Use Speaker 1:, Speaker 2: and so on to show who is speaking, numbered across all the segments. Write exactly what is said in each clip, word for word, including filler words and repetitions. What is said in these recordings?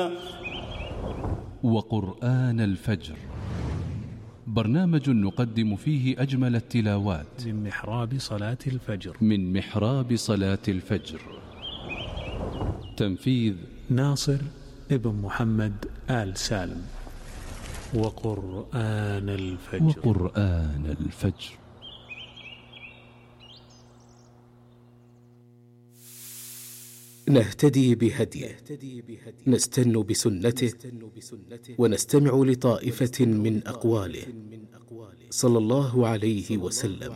Speaker 1: وقرآن الفجر، برنامج نقدم فيه أجمل التلاوات
Speaker 2: من محراب صلاة الفجر
Speaker 1: من محراب صلاة الفجر. تنفيذ
Speaker 2: ناصر ابن محمد آل سالم. وقرآن الفجر
Speaker 1: وقرآن الفجر.
Speaker 3: نهتدي بهديه، نستن بسنته، ونستمع لطائفة من أقواله صلى الله عليه وسلم.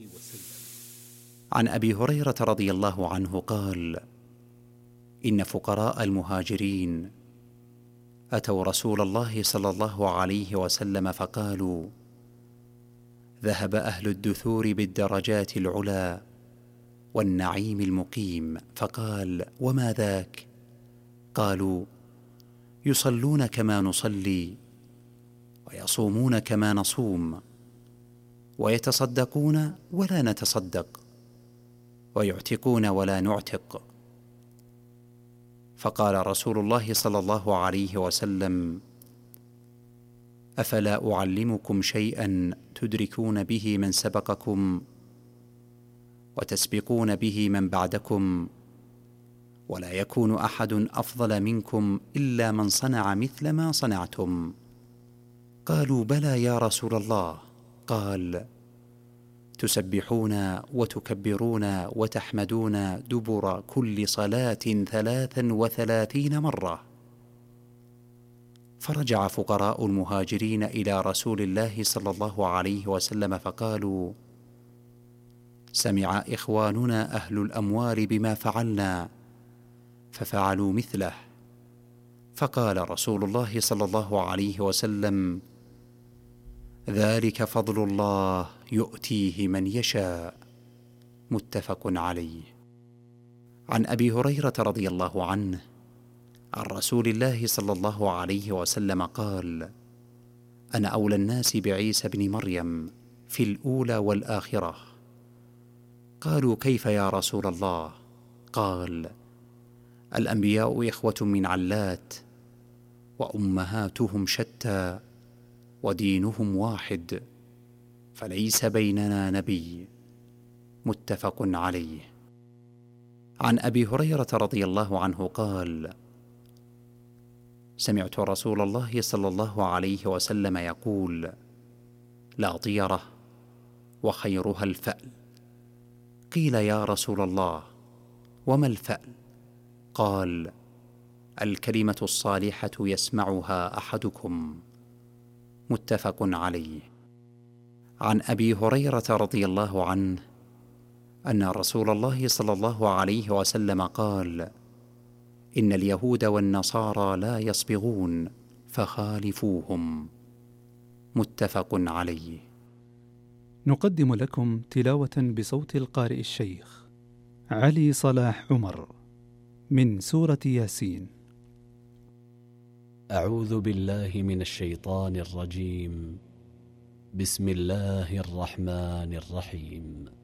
Speaker 4: عن أبي هريرة رضي الله عنه قال: إن فقراء المهاجرين أتوا رسول الله صلى الله عليه وسلم فقالوا: ذهب أهل الدثور بالدرجات العلى والنعيم المقيم. فقال: وما ذاك؟ قالوا: يصلون كما نصلي، ويصومون كما نصوم، ويتصدقون ولا نتصدق، ويعتقون ولا نعتق. فقال رسول الله صلى الله عليه وسلم: أفلا أعلمكم شيئا تدركون به من سبقكم وتسبقون به من بعدكم، ولا يكون أحد أفضل منكم إلا من صنع مثل ما صنعتم؟ قالوا: بلى يا رسول الله. قال: تسبحون وتكبرون وتحمدون دبر كل صلاة ثلاثا وثلاثين مرة. فرجع فقراء المهاجرين إلى رسول الله صلى الله عليه وسلم فقالوا: سمع إخواننا أهل الأموال بما فعلنا ففعلوا مثله. فقال رسول الله صلى الله عليه وسلم: ذلك فضل الله يؤتيه من يشاء. متفق عليه. عن أبي هريرة رضي الله عنه عن رسول الله صلى الله عليه وسلم قال: أنا أولى الناس بعيسى بن مريم في الأولى والآخرة. قالوا: كيف يا رسول الله؟ قال: الأنبياء إخوة من علات، وأمهاتهم شتى، ودينهم واحد، فليس بيننا نبي. متفق عليه. عن أبي هريرة رضي الله عنه قال: سمعت رسول الله صلى الله عليه وسلم يقول: لا طيرة وخيرها الفأل. قيل: يا رسول الله وما الفأل؟ قال: الكلمة الصالحة يسمعها أحدكم. متفق عليه. عن أبي هريرة رضي الله عنه أن رسول الله صلى الله عليه وسلم قال: إن اليهود والنصارى لا يصبغون فخالفوهم. متفق عليه.
Speaker 2: نقدم لكم تلاوة بصوت القارئ الشيخ علي صلاح عمر من سورة ياسين.
Speaker 5: أعوذ بالله من الشيطان الرجيم. بسم الله الرحمن الرحيم.